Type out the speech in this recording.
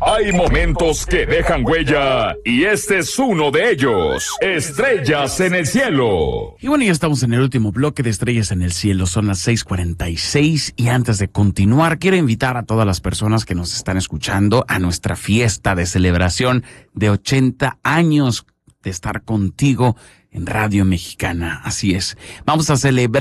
Hay momentos que dejan huella y este es uno de ellos. Estrellas en el cielo. Y bueno, ya estamos en el último bloque de Estrellas en el cielo. Son las 6:46 y antes de continuar quiero invitar a todas las personas que nos están escuchando a nuestra fiesta de celebración de 80 años de estar contigo en Radio Mexicana. Así es. Vamos a celebrar